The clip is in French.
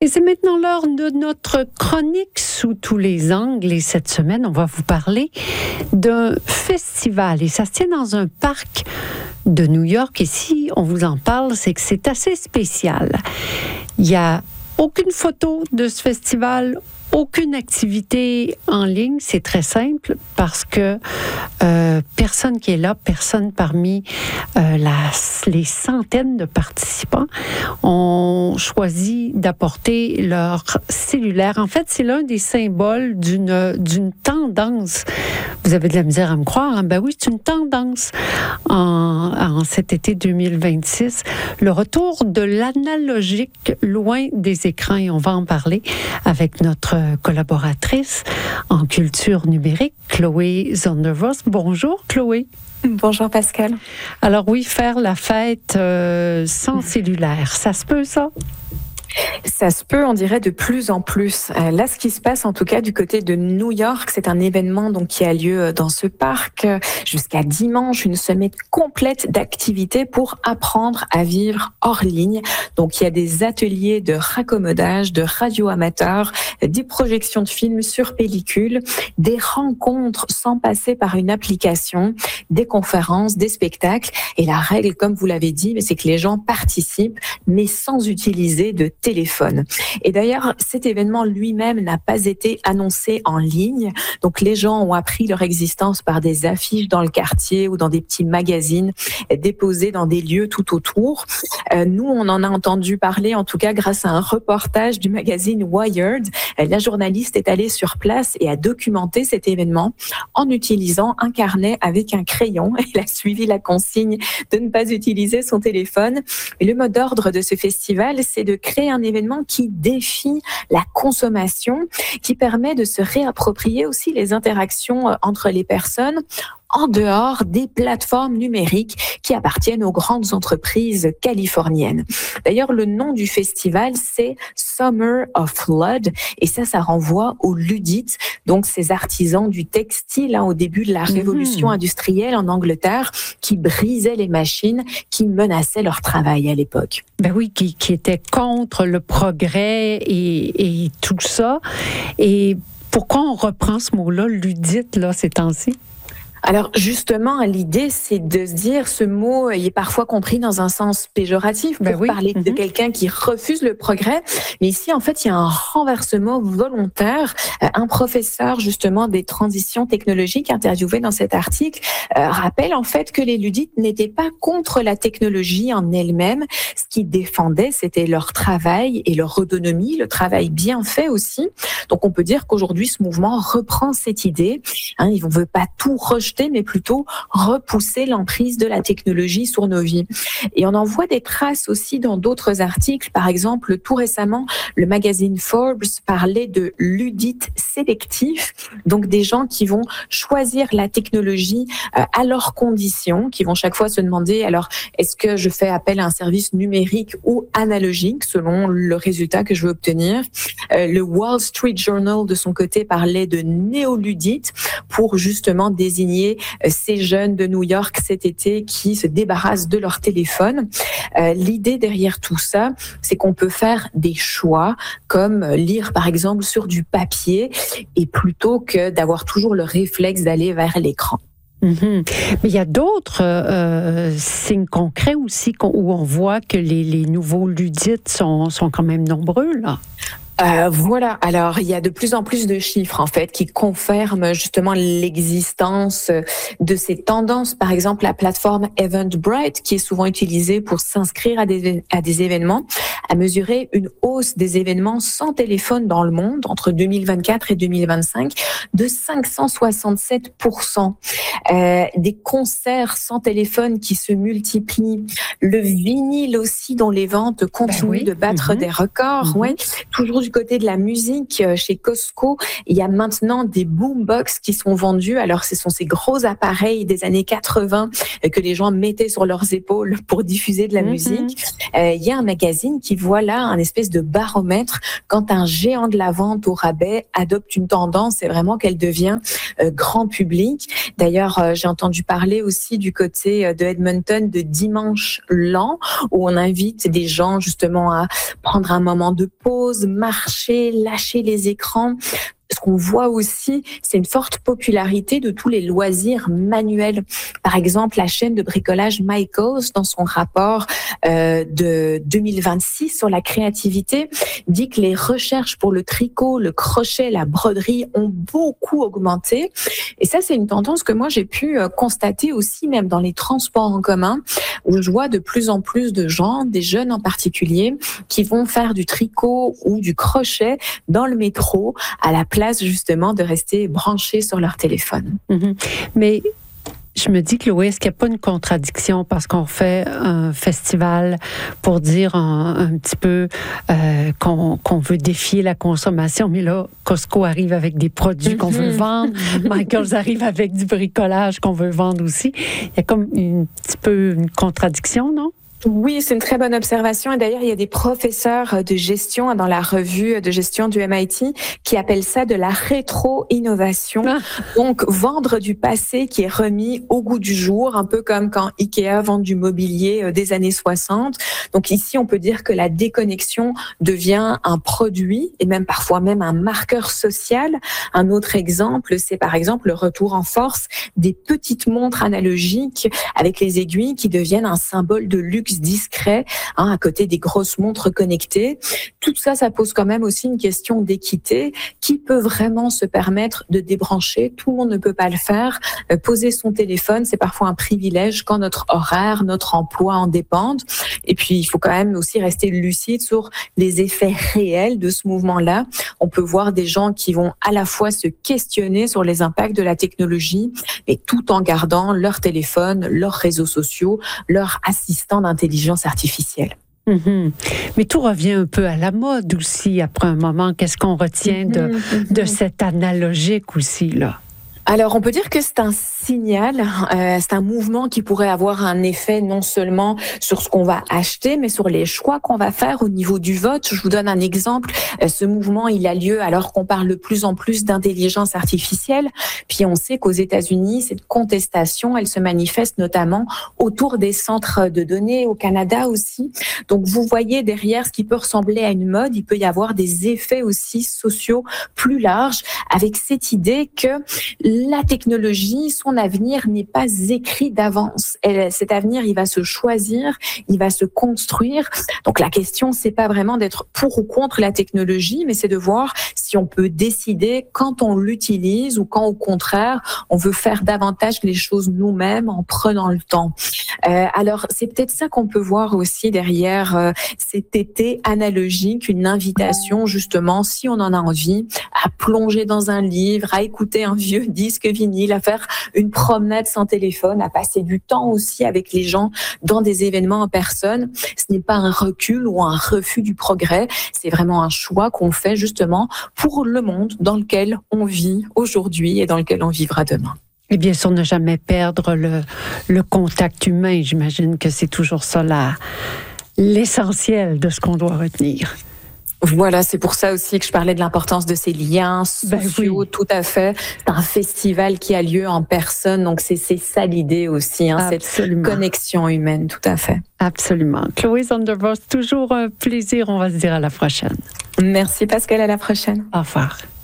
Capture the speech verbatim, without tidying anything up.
Et c'est maintenant l'heure de notre chronique sous tous les angles. Et cette semaine, on va vous parler d'un festival. Et ça se tient dans un parc de New York. Et si on vous en parle, c'est que c'est assez spécial. Il n'y a aucune photo de ce festival, aucune activité en ligne. C'est très simple parce que euh, personne qui est là, personne parmi euh, la, les centaines de participants ont choisi d'apporter leur cellulaire. En fait, c'est l'un des symboles d'une, d'une tendance. Vous avez de la misère à me croire, hein? Ben oui, c'est une tendance en, en cet été deux mille vingt-six. Le retour de l'analogique loin des écrans, et on va en parler avec notre collaboratrice en culture numérique, Chloé Zondervos. Bonjour, Chloé. Bonjour, Pascal. Alors oui, faire la fête euh, sans cellulaire, ça se peut, ça? Ça se peut, on dirait, de plus en plus. Euh, là, ce qui se passe, en tout cas, du côté de New York, c'est un événement donc qui a lieu dans ce parc jusqu'à dimanche, une semaine complète d'activités pour apprendre à vivre hors ligne. Donc, il y a des ateliers de raccommodage, de radio amateurs, des projections de films sur pellicule, des rencontres sans passer par une application, des conférences, des spectacles. Et la règle, comme vous l'avez dit, c'est que les gens participent, mais sans utiliser de téléphone. Et d'ailleurs, cet événement lui-même n'a pas été annoncé en ligne. Donc, les gens ont appris leur existence par des affiches dans le quartier ou dans des petits magazines déposés dans des lieux tout autour. Euh, nous, on en a entendu parler, en tout cas, grâce à un reportage du magazine Wired. La journaliste est allée sur place et a documenté cet événement en utilisant un carnet avec un crayon. Elle a suivi la consigne de ne pas utiliser son téléphone. Et le mot d'ordre de ce festival, c'est de créer un événement qui défie la consommation, qui permet de se réapproprier aussi les interactions entre les personnes en dehors des plateformes numériques qui appartiennent aux grandes entreprises californiennes. D'ailleurs, le nom du festival, c'est Summer of Flood, et ça, ça renvoie aux Luddites, donc ces artisans du textile hein, au début de la révolution mmh. industrielle en Angleterre, qui brisaient les machines, qui menaçaient leur travail à l'époque. Ben oui, qui, qui étaient contre le progrès et, et tout ça. Et pourquoi on reprend ce mot-là, luddite, là, ces temps-ci? Alors justement, l'idée, c'est de se dire, ce mot il est parfois compris dans un sens péjoratif pour ben oui. parler mm-hmm. de quelqu'un qui refuse le progrès. Mais ici, en fait, il y a un renversement volontaire. Un professeur justement des transitions technologiques interviewé dans cet article euh, rappelle en fait que les luddites n'étaient pas contre la technologie en elle-même. Ce qu'ils défendaient, c'était leur travail et leur autonomie, le travail bien fait aussi. Donc on peut dire qu'aujourd'hui, ce mouvement reprend cette idée. Hein, il ne veut pas tout rejeter, mais plutôt repousser l'emprise de la technologie sur nos vies. Et on en voit des traces aussi dans d'autres articles. Par exemple, tout récemment, le magazine Forbes parlait de luddites sélectifs, donc des gens qui vont choisir la technologie à leurs conditions, qui vont chaque fois se demander, alors, est-ce que je fais appel à un service numérique ou analogique, selon le résultat que je veux obtenir. Le Wall Street Journal, de son côté, parlait de néoluddites pour justement désigner ces jeunes de New York cet été qui se débarrassent de leur téléphone. Euh, l'idée derrière tout ça, c'est qu'on peut faire des choix, comme lire par exemple sur du papier, et plutôt que d'avoir toujours le réflexe d'aller vers l'écran. Mm-hmm. Mais il y a d'autres euh, signes concrets aussi où on voit que les, les nouveaux luddites sont, sont quand même nombreux, là. Euh, voilà, alors il y a de plus en plus de chiffres en fait qui confirment justement l'existence de ces tendances. Par exemple, la plateforme Eventbrite, qui est souvent utilisée pour s'inscrire à des, à des événements, a mesuré une hausse des événements sans téléphone dans le monde entre deux mille vingt-quatre et deux mille vingt-cinq de cinq cent soixante-sept pour cent. Euh, des concerts sans téléphone qui se multiplient, le vinyle aussi dont les ventes continuent ben oui. de battre mmh. des records. Mmh. Ouais. Toujours du côté de la musique, chez Costco, il y a maintenant des boombox qui sont vendus. Alors, ce sont ces gros appareils des années quatre-vingts que les gens mettaient sur leurs épaules pour diffuser de la mmh. musique. Euh, il y a un magazine qui voilà un espèce de baromètre. Quand un géant de la vente au rabais adopte une tendance, c'est vraiment qu'elle devient euh, grand public. D'ailleurs, euh, j'ai entendu parler aussi du côté de Edmonton de dimanche lent, où on invite des gens justement à prendre un moment de pause, marcher, lâcher les écrans. Ce qu'on voit aussi, c'est une forte popularité de tous les loisirs manuels. Par exemple, la chaîne de bricolage Michaels, dans son rapport euh, de deux mille vingt-six sur la créativité, dit que les recherches pour le tricot, le crochet, la broderie ont beaucoup augmenté. Et ça, c'est une tendance que moi, j'ai pu constater aussi, même dans les transports en commun, où je vois de plus en plus de gens, des jeunes en particulier, qui vont faire du tricot ou du crochet dans le métro, à la place justement de rester branchés sur leur téléphone. Mm-hmm. Mais je me dis, Chloé, est-ce qu'il n'y a pas une contradiction parce qu'on fait un festival pour dire un, un petit peu euh, qu'on, qu'on veut défier la consommation, mais là, Costco arrive avec des produits qu'on veut vendre, Michaels arrive avec du bricolage qu'on veut vendre aussi. Il y a comme un petit peu une contradiction, non? Oui, c'est une très bonne observation. Et d'ailleurs, il y a des professeurs de gestion dans la revue de gestion du M I T qui appellent ça de la rétro-innovation. Ah. Donc, vendre du passé qui est remis au goût du jour, un peu comme quand Ikea vend du mobilier des années soixante. Donc ici, on peut dire que la déconnexion devient un produit et même parfois même un marqueur social. Un autre exemple, c'est par exemple le retour en force des petites montres analogiques avec les aiguilles qui deviennent un symbole de luxe discret, hein, à côté des grosses montres connectées. Tout ça, ça pose quand même aussi une question d'équité. Qui peut vraiment se permettre de débrancher? Tout le monde ne peut pas le faire. Euh, poser son téléphone, c'est parfois un privilège quand notre horaire, notre emploi en dépendent. Et puis, il faut quand même aussi rester lucide sur les effets réels de ce mouvement-là. On peut voir des gens qui vont à la fois se questionner sur les impacts de la technologie, mais tout en gardant leur téléphone, leurs réseaux sociaux, leur assistant d'intelligence artificielle. Mm-hmm. Mais tout revient un peu à la mode aussi après un moment. Qu'est-ce qu'on retient de, mm-hmm. de cet analogique aussi, là? Alors, on peut dire que c'est un signal, euh, c'est un mouvement qui pourrait avoir un effet non seulement sur ce qu'on va acheter, mais sur les choix qu'on va faire au niveau du vote. Je vous donne un exemple. Euh, ce mouvement, il a lieu alors qu'on parle de plus en plus d'intelligence artificielle. Puis on sait qu'aux États-Unis, cette contestation, elle se manifeste notamment autour des centres de données, au Canada aussi. Donc, vous voyez derrière ce qui peut ressembler à une mode, il peut y avoir des effets aussi sociaux plus larges avec cette idée que la technologie, son avenir n'est pas écrit d'avance. Elle, cet avenir, il va se choisir, il va se construire. Donc la question, c'est pas vraiment d'être pour ou contre la technologie, mais c'est de voir si on peut décider quand on l'utilise ou quand au contraire, on veut faire davantage les choses nous-mêmes en prenant le temps. Euh, alors c'est peut-être ça qu'on peut voir aussi derrière euh, cet été analogique, une invitation justement, si on en a envie, à plonger dans un livre, à écouter un vieux disque vinyle, à faire une promenade sans téléphone, à passer du temps aussi avec les gens dans des événements en personne. Ce n'est pas un recul ou un refus du progrès, c'est vraiment un choix qu'on fait justement pour le monde dans lequel on vit aujourd'hui et dans lequel on vivra demain. Et bien sûr, ne jamais perdre le, le contact humain. J'imagine que c'est toujours ça la, l'essentiel de ce qu'on doit retenir. Voilà, c'est pour ça aussi que je parlais de l'importance de ces liens sociaux, ben oui. Tout à fait. C'est un festival qui a lieu en personne, donc c'est, c'est ça l'idée aussi, hein, cette connexion humaine, tout à fait. Absolument. Chloé Zondervoort, toujours un plaisir, on va se dire à la prochaine. Merci Pascal, à la prochaine. Au revoir.